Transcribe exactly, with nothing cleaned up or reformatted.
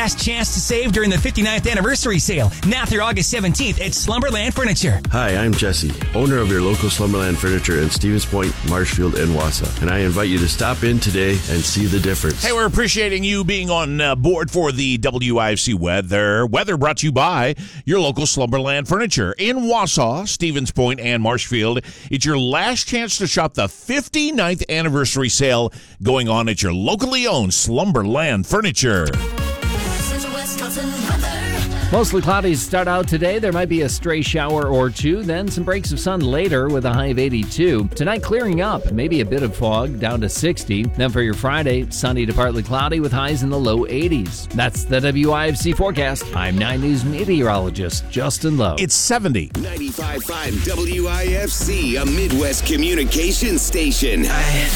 Last chance to save during the fifty-ninth anniversary sale. Now through August seventeenth at Slumberland Furniture. Hi, I'm Jesse, owner of your local Slumberland Furniture in Stevens Point, Marshfield, and Wausau. And I invite you to stop in today and see the difference. Hey, we're appreciating you being on uh, board for the W I F C weather. Weather brought to you by your local Slumberland Furniture in Wausau, Stevens Point, and Marshfield. It's your last chance to shop the fifty-ninth anniversary sale going on at your locally owned Slumberland Furniture. Mostly cloudy to start out today. There might be a stray shower or two, then some breaks of sun later with a high of eighty-two. Tonight clearing up, maybe a bit of fog, down to sixty. Then for your Friday, sunny to partly cloudy with highs in the low eighties. That's the W I F C forecast. I'm nine News meteorologist Justin Lowe. It's seventy. ninety-five point five W I F C, a Midwest communication station.